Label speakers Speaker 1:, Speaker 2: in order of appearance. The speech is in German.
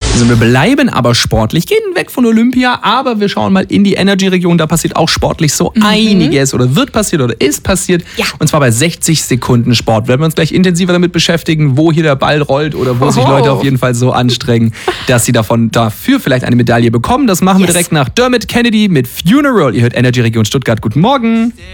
Speaker 1: Also wir bleiben aber sportlich, gehen weg von Olympia, aber wir schauen mal in die Energy-Region. Da passiert auch sportlich so einiges oder wird passiert oder ist passiert.
Speaker 2: Ja.
Speaker 1: Und zwar bei 60 Sekunden Sport. Werden wir uns gleich intensiver damit beschäftigen, wo hier der Ball rollt oder wo sich Leute auf jeden Fall so anstrengen, dass sie dafür vielleicht eine Medaille bekommen. Das machen wir direkt nach Dermot Kennedy mit Funeral. Ihr hört Energy-Region Stuttgart. Guten Morgen.